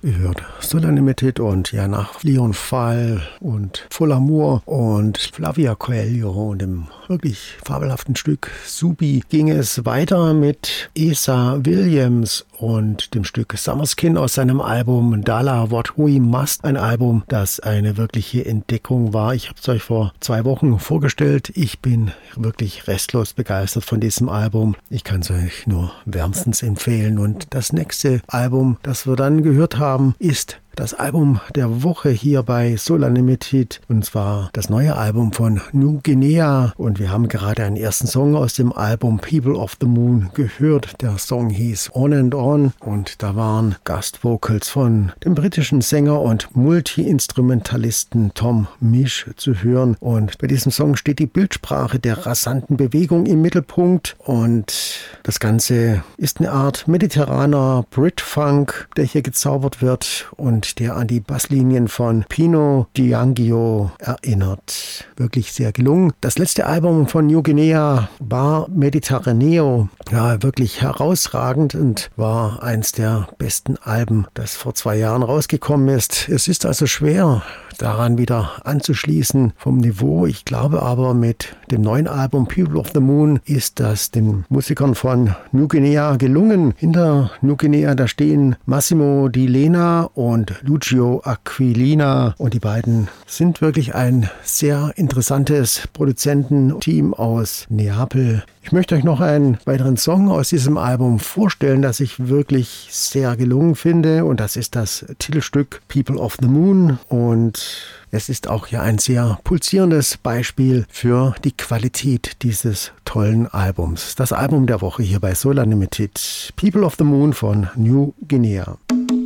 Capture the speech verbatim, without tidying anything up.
gehört Solar Limited und ja, nach Leon Fall und Full Amour und Flavia Coelho und dem wirklich fabelhaften Stück Subi ging es weiter mit Esa Williams und dem Stück Summerskin aus seinem Album Dala What We Must, ein Album, das eine wirkliche Entdeckung war. Ich habe es euch vor zwei Wochen vorgestellt. Ich bin wirklich restlos begeistert von diesem Album. Ich kann es euch nur wärmstens empfehlen. Und das nächste Album, das wir dann gehört haben, ist das Album der Woche hier bei Solar Limited, und zwar das neue Album von New Guinea, und wir haben gerade einen ersten Song aus dem Album People of the Moon gehört. Der Song hieß On and On und da waren Gastvocals von dem britischen Sänger und Multi-Instrumentalisten Tom Misch zu hören, und bei diesem Song steht die Bildsprache der rasanten Bewegung im Mittelpunkt, und das Ganze ist eine Art mediterraner Brit-Funk, der hier gezaubert wird und der an die Basslinien von Pino D'Angio erinnert. Wirklich sehr gelungen. Das letzte Album von New Guinea war Mediterraneo. Ja, wirklich herausragend und war eins der besten Alben, das vor zwei Jahren rausgekommen ist. Es ist also schwer, daran wieder anzuschließen vom Niveau. Ich glaube aber, mit dem neuen Album People of the Moon ist das den Musikern von New Guinea gelungen. Hinter New Guinea, da stehen Massimo Di Lena und Lucio Aquilina, und die beiden sind wirklich ein sehr interessantes Produzententeam aus Neapel. Ich möchte euch noch einen weiteren Song aus diesem Album vorstellen, das ich wirklich sehr gelungen finde, und das ist das Titelstück People of the Moon, und es ist auch ja ein sehr pulsierendes Beispiel für die Qualität dieses tollen Albums. Das Album der Woche hier bei Solar Limited, People of the Moon von New Guinea.